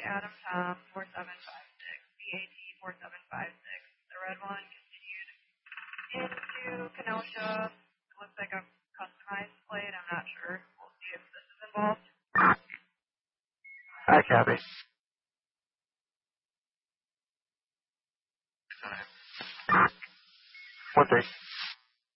Adam Tom 4756, BAT 4756. The red one continued into Kenosha. It looks like a customized plate. I'm not sure. We'll see if this is involved. I copy. One thing.